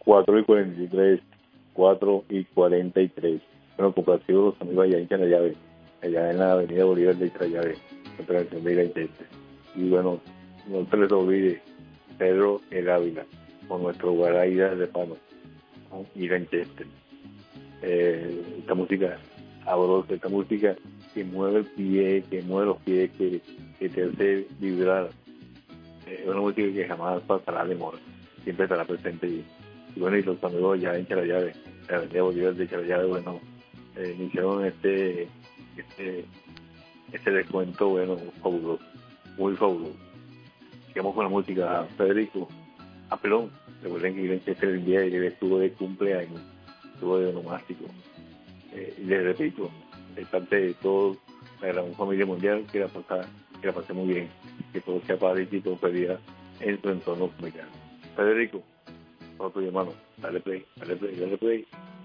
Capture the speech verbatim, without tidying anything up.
cuatro y cuarenta y tres, cuatro y cuarenta y tres. Bueno, complacido los amigos allá en la llave, allá en la avenida Bolívar de Llave, en la de Iracheste. Y bueno, no se les olvide Pedro el Ávila, con nuestro Guaraíra de Pano, con Iracheste. Eh, esta música sabrosa, esta música que mueve el pie, que mueve los pies, que, que te hace vibrar. Es eh, una música que jamás pasará de moda, siempre estará presente. Y, y bueno, y los amigos ya en Charallave, la avenida Bolívar de Charallave, bueno, eh, iniciaron este, este, este descuento, bueno, fabuloso, muy fabuloso. Sigamos con la música, Federico. Ah, perdón, recuerden que Irene Chester el día de ayer estuvo de cumpleaños, estuvo de onomástico. Eh, y les repito, de parte de todos, la gran familia mundial, que la, pasa, que la pase muy bien, que todo sea paz y prosperidad en su entorno familiar. Federico, todo tu hermano, dale play, dale play, dale play.